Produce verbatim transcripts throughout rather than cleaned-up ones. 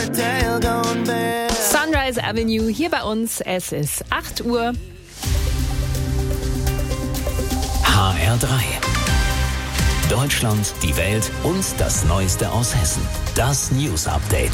Sunrise Avenue hier bei uns. Es ist acht Uhr. H R drei. Deutschland, die Welt und das Neueste aus Hessen. Das News Update.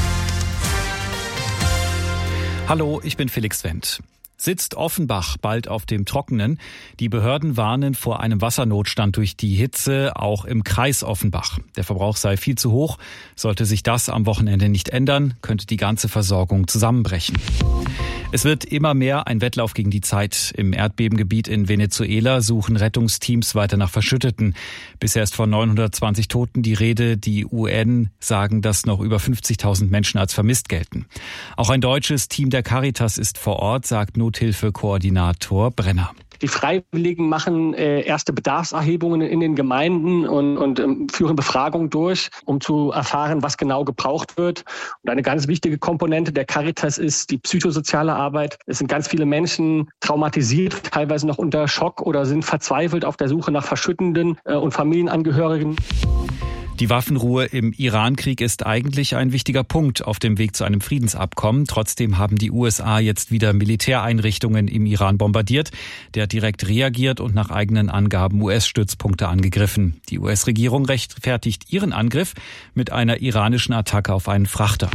Hallo, ich bin Felix Wendt. Sitzt Offenbach bald auf dem Trockenen? Die Behörden warnen vor einem Wassernotstand durch die Hitze, auch im Kreis Offenbach. Der Verbrauch sei viel zu hoch. Sollte sich das am Wochenende nicht ändern, könnte die ganze Versorgung zusammenbrechen. Es wird immer mehr ein Wettlauf gegen die Zeit. Im Erdbebengebiet in Venezuela suchen Rettungsteams weiter nach Verschütteten. Bisher ist von neunhundertzwanzig Toten die Rede. Die U N sagen, dass noch über fünfzigtausend Menschen als vermisst gelten. Auch ein deutsches Team der Caritas ist vor Ort, sagt Nothilfekoordinator Brenner. Die Freiwilligen machen äh, erste Bedarfserhebungen in den Gemeinden und, und ähm, führen Befragungen durch, um zu erfahren, was genau gebraucht wird. Und eine ganz wichtige Komponente der Caritas ist die psychosoziale Arbeit. Es sind ganz viele Menschen traumatisiert, teilweise noch unter Schock oder sind verzweifelt auf der Suche nach Verschüttenden äh, und Familienangehörigen. Die Waffenruhe im Iran-Krieg ist eigentlich ein wichtiger Punkt auf dem Weg zu einem Friedensabkommen. Trotzdem haben die U S A jetzt wieder Militäreinrichtungen im Iran bombardiert. Der hat direkt reagiert und nach eigenen Angaben U S-Stützpunkte angegriffen. Die U S-Regierung rechtfertigt ihren Angriff mit einer iranischen Attacke auf einen Frachter.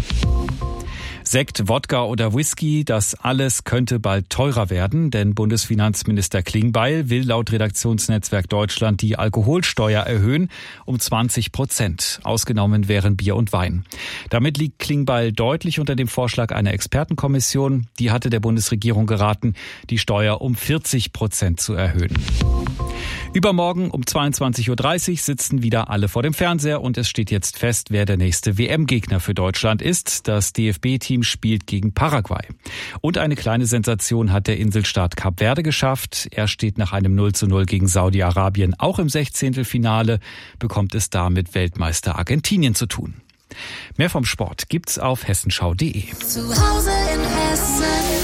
Sekt, Wodka oder Whisky, das alles könnte bald teurer werden, denn Bundesfinanzminister Klingbeil will laut Redaktionsnetzwerk Deutschland die Alkoholsteuer erhöhen um zwanzig Prozent. Ausgenommen wären Bier und Wein. Damit liegt Klingbeil deutlich unter dem Vorschlag einer Expertenkommission. Die hatte der Bundesregierung geraten, die Steuer um vierzig Prozent zu erhöhen. Übermorgen um zweiundzwanzig Uhr dreißig sitzen wieder alle vor dem Fernseher und es steht jetzt fest, wer der nächste W M-Gegner für Deutschland ist. Das D F B-Team spielt gegen Paraguay. Und eine kleine Sensation hat der Inselstaat Kap Verde geschafft. Er steht nach einem null zu null gegen Saudi-Arabien auch im Sechzehntelfinale, bekommt es da mit Weltmeister Argentinien zu tun. Mehr vom Sport gibt's auf hessenschau punkt de. Zu Hause in Hessen.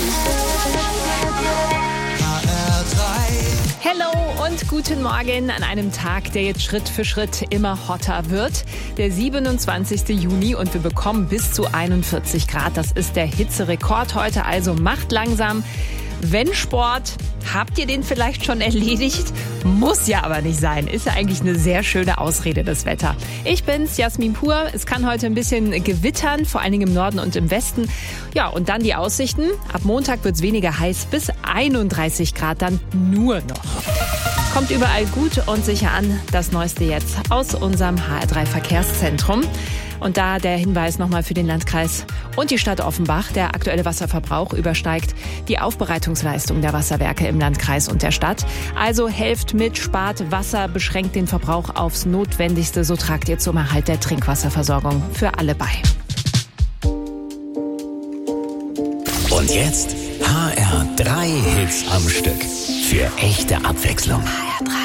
Hello und guten Morgen an einem Tag, der jetzt Schritt für Schritt immer hotter wird. Der siebenundzwanzigsten Juni und wir bekommen bis zu einundvierzig Grad. Das ist der Hitzerekord heute, also macht langsam. Wenn Sport, habt ihr den vielleicht schon erledigt? Muss ja aber nicht sein. Ist ja eigentlich eine sehr schöne Ausrede, das Wetter. Ich bin's, Jasmin Pur. Es kann heute ein bisschen gewittern, vor allen Dingen im Norden und im Westen. Ja, und dann die Aussichten. Ab Montag wird's weniger heiß, bis einunddreißig Grad dann nur noch. Kommt überall gut und sicher an. Das Neueste jetzt aus unserem H R drei Verkehrszentrum. Und da der Hinweis nochmal für den Landkreis und die Stadt Offenbach. Der aktuelle Wasserverbrauch übersteigt die Aufbereitungsleistung der Wasserwerke im Landkreis und der Stadt. Also helft mit, spart Wasser, beschränkt den Verbrauch aufs Notwendigste. So tragt ihr zum Erhalt der Trinkwasserversorgung für alle bei. Und jetzt H R drei Hits am Stück. Für echte Abwechslung. H R drei.